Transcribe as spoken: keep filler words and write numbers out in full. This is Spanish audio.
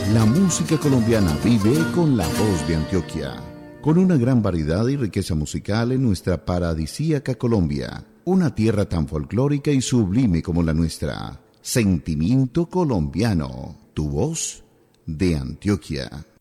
La música colombiana vive con la voz de Antioquia, con una gran variedad y riqueza musical en nuestra paradisíaca Colombia, una tierra tan folclórica y sublime como la nuestra. Sentimiento colombiano, tu voz de Antioquia.